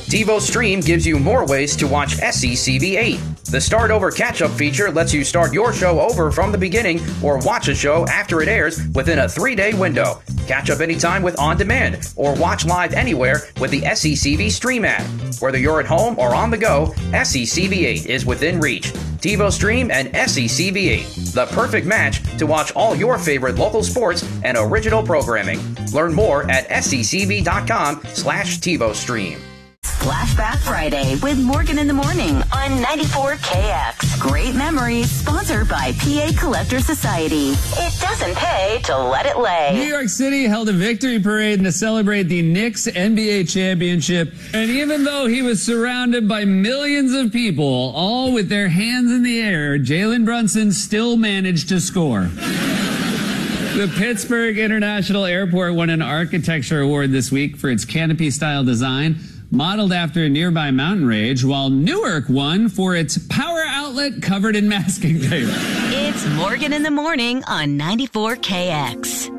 TiVo Stream gives you more ways to watch SCCV8. The Start Over Catch-Up feature lets you start your show over from the beginning or watch a show after it airs within a 3-day window. Catch up anytime with On Demand or watch live anywhere with the SCCV Stream app. Whether you're at home or on the go, SCCV8 is within reach. TiVo Stream and SCCV8, the perfect match to watch all your favorite local sports and original programming. Learn more at sccv.com/TiVo Stream. Flashback Friday with Morgan in the Morning on 94KX. Great memories, sponsored by PA Collector Society. It doesn't pay to let it lay. New York City held a victory parade to celebrate the Knicks NBA championship. And even though he was surrounded by millions of people, all with their hands in the air, Jalen Brunson still managed to score. The Pittsburgh International Airport won an architecture award this week for its canopy-style design, modeled after a nearby mountain range, while Newark won for its power outlet covered in masking tape. It's Morgan in the Morning on 94KX.